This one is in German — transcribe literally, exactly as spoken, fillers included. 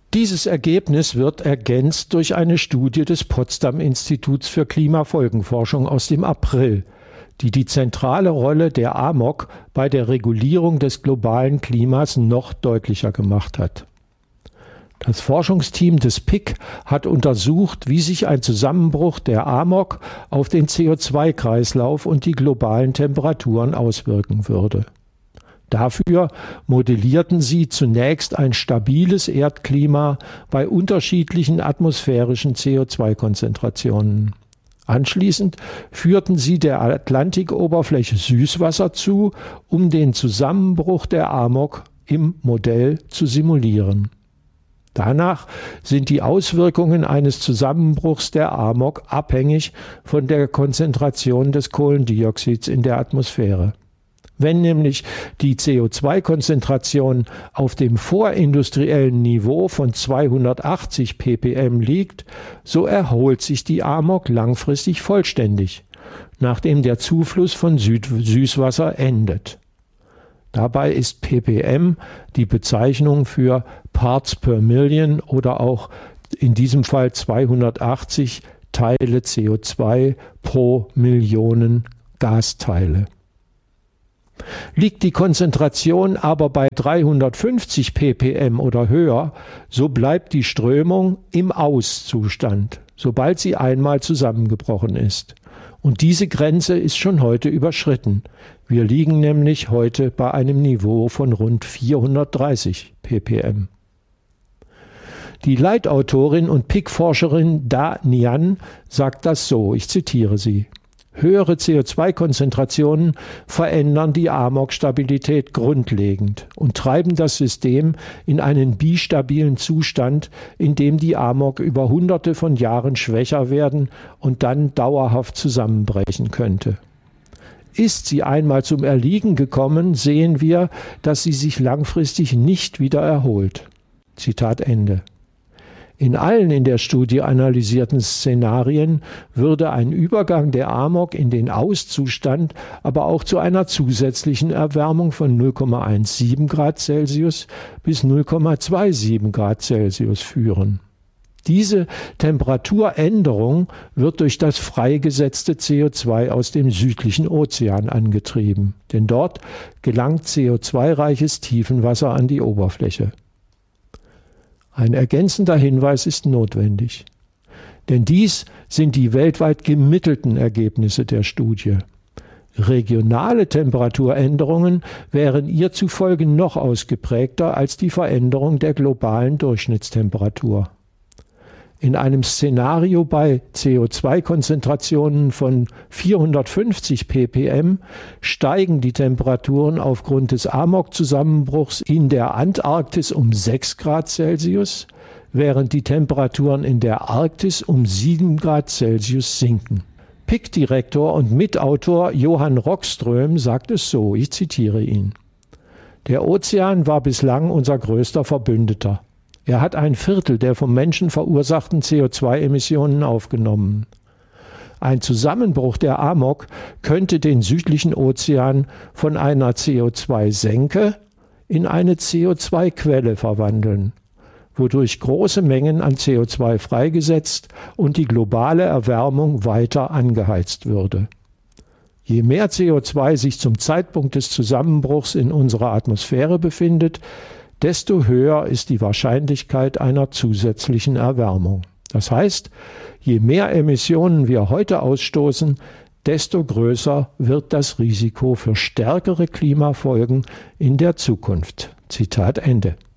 Dieses Ergebnis wird ergänzt durch eine Studie des Potsdam-Instituts für Klimafolgenforschung aus dem April, die die zentrale Rolle der A M O G bei der Regulierung des globalen Klimas noch deutlicher gemacht hat. Das Forschungsteam des P I C hat untersucht, wie sich ein Zusammenbruch der A M O G auf den C O zwei Kreislauf und die globalen Temperaturen auswirken würde. Dafür modellierten sie zunächst ein stabiles Erdklima bei unterschiedlichen atmosphärischen C O zwei Konzentrationen. Anschließend führten sie der Atlantikoberfläche Süßwasser zu, um den Zusammenbruch der A M O G im Modell zu simulieren. Danach sind die Auswirkungen eines Zusammenbruchs der A M O G abhängig von der Konzentration des Kohlendioxids in der Atmosphäre. Wenn nämlich die C O zwei Konzentration auf dem vorindustriellen Niveau von zweihundertachtzig ppm liegt, so erholt sich die A M O G langfristig vollständig, nachdem der Zufluss von Süd- Süßwasser endet. Dabei ist ppm die Bezeichnung für Parts per Million oder auch in diesem Fall zweihundertachtzig Teile C O zwei pro Millionen Gasteile. Liegt die Konzentration aber bei dreihundertfünfzig ppm oder höher, so bleibt die Strömung im Auszustand, sobald sie einmal zusammengebrochen ist. Und diese Grenze ist schon heute überschritten. Wir liegen nämlich heute bei einem Niveau von rund vierhundertdreißig ppm. Die Leitautorin und P I C-Forscherin Da Nian sagt das so, ich zitiere sie: Höhere C O zwei Konzentrationen verändern die A M O G-Stabilität grundlegend und treiben das System in einen bistabilen Zustand, in dem die A M O G über Hunderte von Jahren schwächer werden und dann dauerhaft zusammenbrechen könnte. Ist sie einmal zum Erliegen gekommen, sehen wir, dass sie sich langfristig nicht wieder erholt. Zitat Ende. In allen in der Studie analysierten Szenarien würde ein Übergang der A M O G in den Auszustand aber auch zu einer zusätzlichen Erwärmung von null Komma siebzehn Grad Celsius bis null Komma siebenundzwanzig Grad Celsius führen. Diese Temperaturänderung wird durch das freigesetzte C O zwei aus dem südlichen Ozean angetrieben, denn dort gelangt C O zwei reiches Tiefenwasser an die Oberfläche. Ein ergänzender Hinweis ist notwendig, denn dies sind die weltweit gemittelten Ergebnisse der Studie. Regionale Temperaturänderungen wären ihr zufolge noch ausgeprägter als die Veränderung der globalen Durchschnittstemperatur. In einem Szenario bei C O zwei Konzentrationen von vierhundertfünfzig ppm steigen die Temperaturen aufgrund des A M O G-Zusammenbruchs in der Antarktis um sechs Grad Celsius, während die Temperaturen in der Arktis um sieben Grad Celsius sinken. P I C-Direktor und Mitautor Johan Rockström sagt es so, ich zitiere ihn: Der Ozean war bislang unser größter Verbündeter. Er hat ein Viertel der vom Menschen verursachten C O zwei Emissionen aufgenommen. Ein Zusammenbruch der A M O G könnte den südlichen Ozean von einer C O zwei Senke in eine C O zwei Quelle verwandeln, wodurch große Mengen an C O zwei freigesetzt und die globale Erwärmung weiter angeheizt würde. Je mehr C O zwei sich zum Zeitpunkt des Zusammenbruchs in unserer Atmosphäre befindet, desto höher ist die Wahrscheinlichkeit einer zusätzlichen Erwärmung. Das heißt, je mehr Emissionen wir heute ausstoßen, desto größer wird das Risiko für stärkere Klimafolgen in der Zukunft. Zitat Ende.